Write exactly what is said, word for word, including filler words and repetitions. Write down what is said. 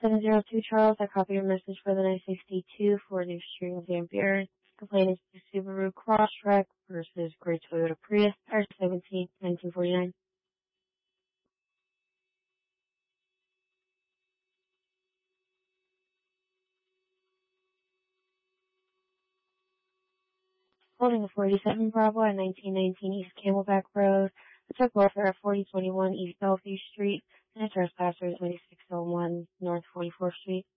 seven zero two Charles, I copy your message for the nine sixty-two Ford Extreme Zampier. Complaint is the Subaru Crosstrek versus Gray Toyota Prius, R seventeen, nineteen forty-nine. Holding a forty-seven Bravo at nineteen nineteen East Camelback Road. The truck welfare at forty twenty-one East Bellevue Street, and a trespasser at twenty-six oh one North forty-fourth Street.